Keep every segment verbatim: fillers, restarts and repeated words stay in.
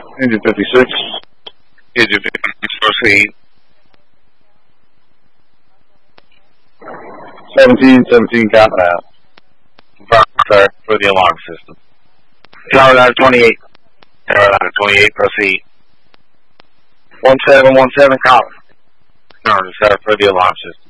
Engine fifty-six. Engine fifty-six, proceed. seventeen seventeen, copy that. Confirm, sir, for the alarm system. Carolina twenty-eight. Carolina twenty-eight, proceed. one seven one seven, copy. Confirm, sir, for the alarm system.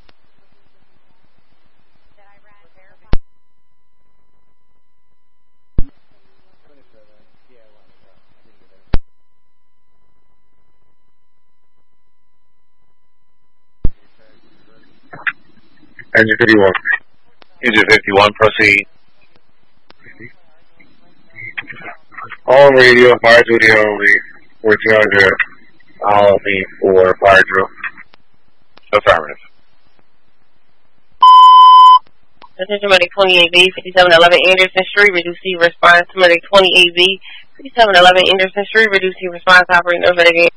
Engine fifty-one. Engine fifty-one, proceed. All radio, fire duty only, fourteen hundred, all of me for fire drill. Affirmative. Attention medic twenty-eight B, fifty-seven eleven Anderson Street, reducing response to medic twenty-eight B, fifty-seven eleven Anderson Street, reducing response operating over again.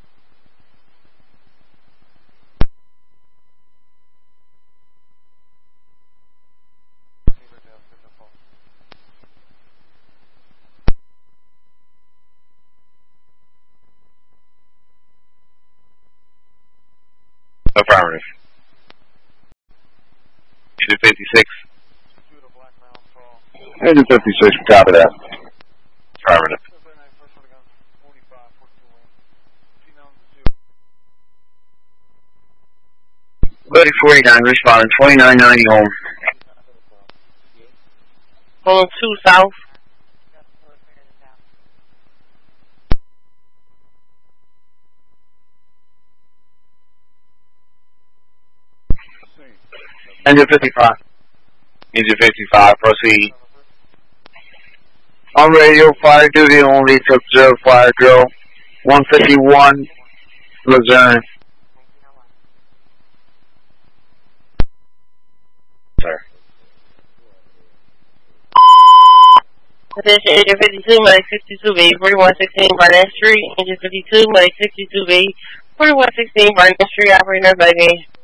Affirmative. Engine fifty-six. Engine fifty-six, copy that. Affirmative. Buddy forty-nine, responding twenty-nine ninety home. Home two south. Engine fifty-five. Engine fifty-five, proceed. On radio, fire duty only to observe fire drill. one fifty-one, Luzerne. Sir. Attention engine fifty-two, medic sixty-two B, forty-one sixteen Barnett Street, engine fifty-two, medic sixty-two B, forty-one sixteen Barnett Street, operating over again.